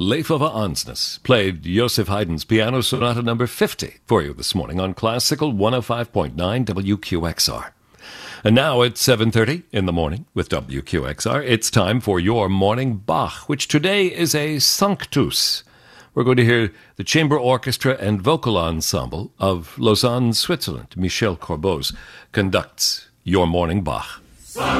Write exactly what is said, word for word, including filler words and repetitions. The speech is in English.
Leif Ove Ansnes played Joseph Haydn's Piano Sonata number fifty for you this morning on Classical one oh five point nine W Q X R. And now at seven thirty in the morning with W Q X R, it's time for your morning Bach, which today is a Sanctus. We're going to hear the chamber orchestra and vocal ensemble of Lausanne, Switzerland. Michel Corboz conducts your morning Bach.